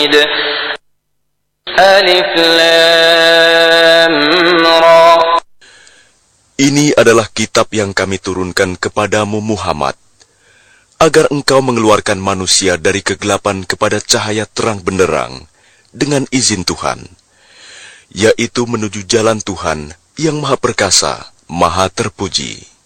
Alif Lam Ra. Ini adalah kitab yang kami turunkan kepadamu Muhammad, agar engkau mengeluarkan manusia dari kegelapan kepada cahaya terang benderang dengan izin Tuhan, yaitu menuju jalan Tuhan yang Maha Perkasa, Maha Terpuji.